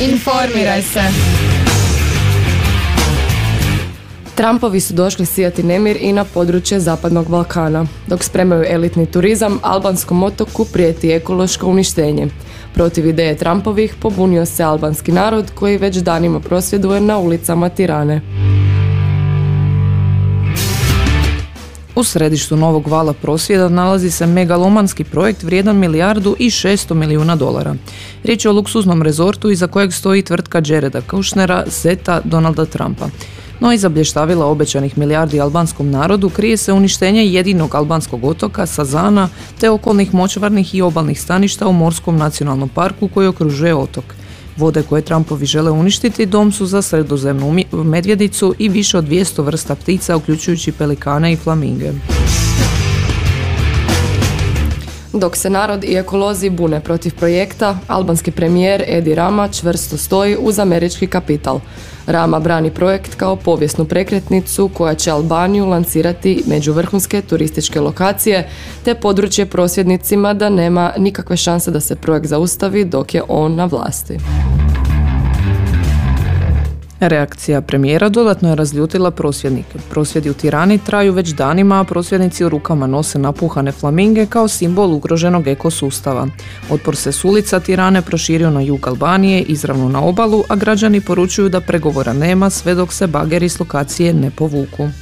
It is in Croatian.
Informiraj se. Trumpovi su došli sijati nemir i na područje Zapadnog Balkana. Dok spremaju elitni turizam, albanskom otoku prijeti ekološko uništenje. Protiv ideje Trumpovih pobunio se albanski narod koji već danima prosvjeduje na ulicama Tirane. U središtu novog vala prosvjeda nalazi se megalomanski projekt vrijedan $1,6 milijuna. Riječ je o luksuznom rezortu iza kojeg stoji tvrtka Jareda Kushnera, zeta Donalda Trumpa. No iza blještavila obećanih milijardi albanskom narodu krije se uništenje jedinog albanskog otoka, Sazana, te okolnih močvarnih i obalnih staništa u Morskom nacionalnom parku koji okružuje otok. Vode koje Trumpovi žele uništiti dom su za sredozemnu medvjedicu i više od 200 vrsta ptica, uključujući pelikane i flaminge. Dok se narod i ekolozi bune protiv projekta, albanski premijer Edi Rama čvrsto stoji uz američki kapital. Rama brani projekt kao povijesnu prekretnicu koja će Albaniju lancirati među vrhunske turističke lokacije, te područje prosvjednicima da nema nikakve šanse da se projekt zaustavi dok je on na vlasti. Reakcija premijera dodatno je razljutila prosvjednike. Prosvjedi u Tirani traju već danima, a prosvjednici u rukama nose napuhane flaminge kao simbol ugroženog ekosustava. Otpor se s ulica Tirane proširio na jug Albanije, izravno na obalu, a građani poručuju da pregovora nema sve dok se bageri s lokacije ne povuku.